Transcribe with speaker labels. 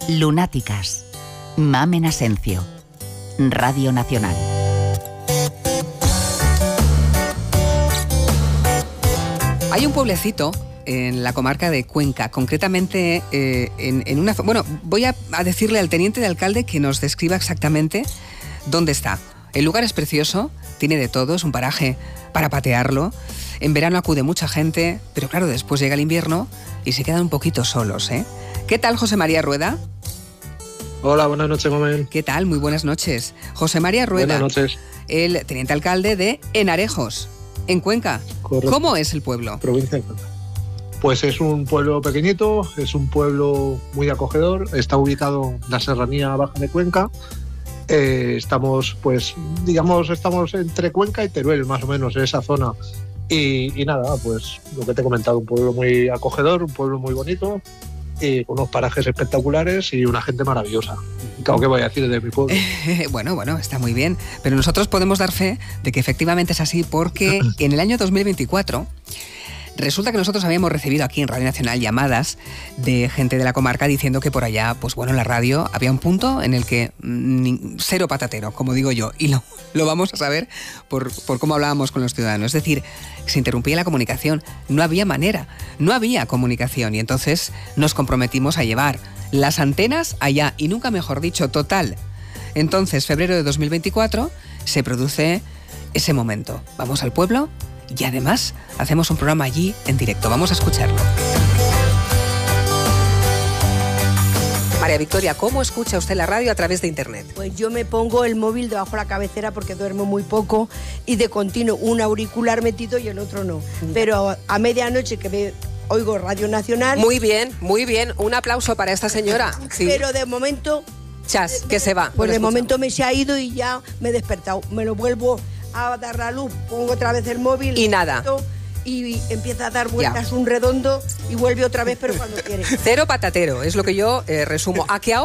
Speaker 1: Lunáticas. Mamen Asencio. Radio Nacional.
Speaker 2: Hay un pueblecito en la comarca de Cuenca, concretamente en una... Bueno, voy a decirle al teniente de alcalde que nos describa exactamente dónde está. El lugar es precioso, tiene de todo, es un paraje para patearlo. En verano acude mucha gente, pero claro, después llega el invierno y se quedan un poquito solos, ¿eh? ¿Qué tal, José María Rueda?
Speaker 3: Hola, buenas noches, Mamen.
Speaker 2: ¿Qué tal? Muy buenas noches. José María Rueda.
Speaker 3: Buenas noches.
Speaker 2: El teniente alcalde de Enarejos, en Cuenca.
Speaker 3: Correcto.
Speaker 2: ¿Cómo es el pueblo?
Speaker 3: Provincia de Cuenca. Pues es un pueblo pequeñito, es un pueblo muy acogedor, está ubicado en la serranía baja de Cuenca. Estamos, pues, digamos, estamos entre Cuenca y Teruel, más o menos, en esa zona. Y nada, pues lo que te he comentado, un pueblo muy acogedor, un pueblo muy bonito, y con unos parajes espectaculares y una gente maravillosa. Claro, ¿qué voy a decir de mi pueblo?
Speaker 2: Bueno, está muy bien, pero nosotros podemos dar fe de que efectivamente es así, porque en el año 2024 resulta que nosotros habíamos recibido aquí en Radio Nacional llamadas de gente de la comarca diciendo que por allá, pues bueno, en la radio había un punto en el que cero patatero, como digo yo, y lo vamos a saber por cómo hablábamos con los ciudadanos. Es decir, se interrumpía la comunicación, no había manera, no había comunicación, y entonces nos comprometimos a llevar las antenas allá, y nunca mejor dicho, total. Entonces, febrero de 2024, se produce ese momento. Vamos al pueblo y además hacemos un programa allí en directo. Vamos a escucharlo. María Victoria, ¿cómo escucha usted la radio a través de internet?
Speaker 4: Pues yo me pongo el móvil debajo de la cabecera porque duermo muy poco y de continuo un auricular metido y el otro no. Pero a medianoche que oigo Radio Nacional...
Speaker 2: Muy bien. Un aplauso para esta señora. Sí.
Speaker 4: Pero de momento...
Speaker 2: Chas, que se va.
Speaker 4: Pues de momento me se ha ido y ya me he despertado. Me lo vuelvo a dar la luz, pongo otra vez el móvil...
Speaker 2: Y nada.
Speaker 4: Y empieza a dar vueltas un redondo y vuelve otra vez, pero cuando quiere.
Speaker 2: Cero patatero, es lo que yo resumo. ¿A qué